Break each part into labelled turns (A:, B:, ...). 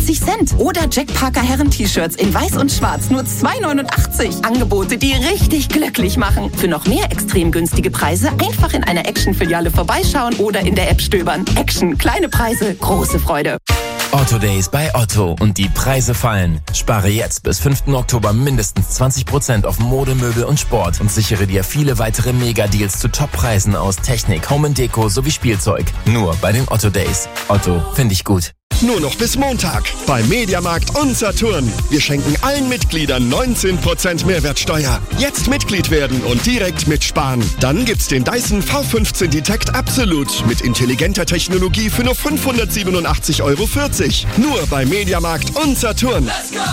A: 99 Cent. Oder Jack Parker Herren-T-Shirts in weiß und schwarz nur 2,89. Angebote, die richtig glücklich machen. Für noch mehr extrem günstige Preise einfach in einer Action-Filiale vorbeischauen oder in der App stöbern. Action, kleine Preise, große Freude.
B: Otto Days bei Otto und die Preise fallen. Spare jetzt bis 5. Oktober mindestens 20% auf Mode, Möbel und Sport und sichere dir viele weitere Mega-Deals zu Top-Preisen aus Technik, Home & Deko sowie Spielzeug. Nur bei den Otto Days. Otto, finde ich gut.
C: Nur noch bis Montag bei Mediamarkt und Saturn. Wir schenken allen Mitgliedern 19% Mehrwertsteuer. Jetzt Mitglied werden und direkt mitsparen. Dann gibt's den Dyson V15 Detect Absolute mit intelligenter Technologie für nur 587,40 €. Nur bei Mediamarkt und Saturn.
D: Let's go!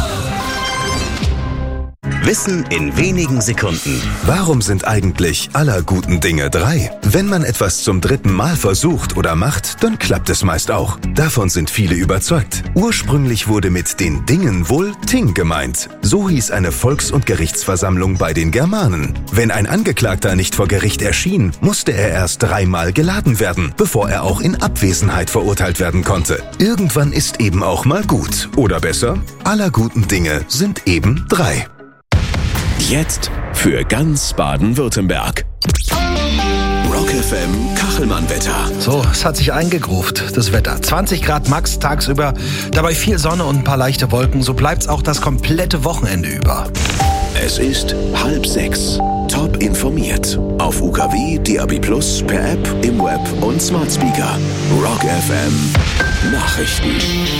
D: Wissen in wenigen Sekunden. Warum sind eigentlich aller guten Dinge 3? Wenn man etwas zum 3. Mal versucht oder macht, dann klappt es meist auch. Davon sind viele überzeugt. Ursprünglich wurde mit den Dingen wohl Ting gemeint. So hieß eine Volks- und Gerichtsversammlung bei den Germanen. Wenn ein Angeklagter nicht vor Gericht erschien, musste er erst 3 Mal geladen werden, bevor er auch in Abwesenheit verurteilt werden konnte. Irgendwann ist eben auch mal gut. Oder besser, aller guten Dinge sind eben 3.
E: Jetzt für ganz Baden-Württemberg. Rock FM Kachelmann-Wetter.
F: So, es hat sich eingegruft, das Wetter. 20 Grad max tagsüber, dabei viel Sonne und ein paar leichte Wolken. So bleibt's auch das komplette Wochenende über.
E: Es ist 5:30. Top informiert. Auf UKW, DAB+, per App, im Web und Smart Speaker. Rock FM Nachrichten.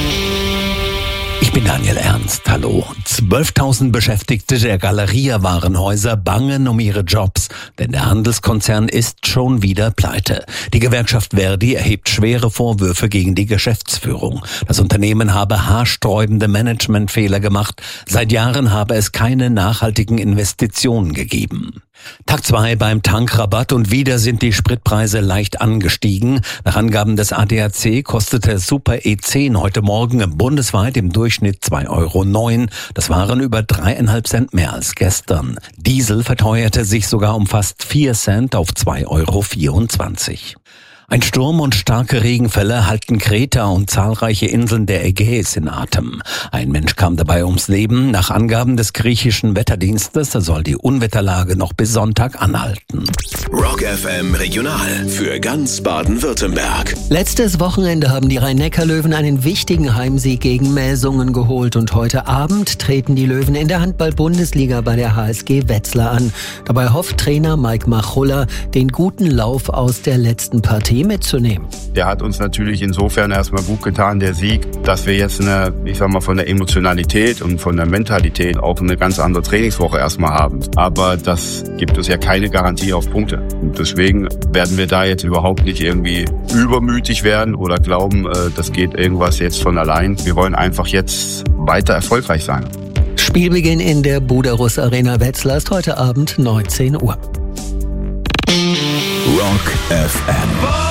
G: Ich bin Daniel Ernst, hallo. 12.000 Beschäftigte der Galeria Warenhäuser bangen um ihre Jobs, denn der Handelskonzern ist schon wieder pleite. Die Gewerkschaft Verdi erhebt schwere Vorwürfe gegen die Geschäftsführung. Das Unternehmen habe haarsträubende Managementfehler gemacht. Seit Jahren habe es keine nachhaltigen Investitionen gegeben. Tag 2 beim Tankrabatt und wieder sind die Spritpreise leicht angestiegen. Nach Angaben des ADAC kostete Super E10 heute Morgen bundesweit im Durchschnitt 2,09 €. Das waren über 3,5 Cent mehr als gestern. Diesel verteuerte sich sogar um fast 4 Cent auf 2,24 €. Ein Sturm und starke Regenfälle halten Kreta und zahlreiche Inseln der Ägäis in Atem. Ein Mensch kam dabei ums Leben. Nach Angaben des griechischen Wetterdienstes soll die Unwetterlage noch bis Sonntag anhalten.
E: Rock FM Regional für ganz Baden-Württemberg.
H: Letztes Wochenende haben die Rhein-Neckar-Löwen einen wichtigen Heimsieg gegen Melsungen geholt und heute Abend treten die Löwen in der Handball-Bundesliga bei der HSG Wetzlar an. Dabei hofft Trainer Mike Machulla, den guten Lauf aus der letzten Partie mitzunehmen.
I: Der hat uns natürlich insofern erstmal gut getan, der Sieg, dass wir jetzt von der Emotionalität und von der Mentalität auch eine ganz andere Trainingswoche erstmal haben. Aber das gibt uns ja keine Garantie auf Punkte. Und deswegen werden wir da jetzt überhaupt nicht irgendwie übermütig werden oder glauben, das geht irgendwas jetzt von allein. Wir wollen einfach jetzt weiter erfolgreich sein.
H: Spielbeginn in der Buderus Arena Wetzlar ist heute Abend 19 Uhr.
E: Rock FM.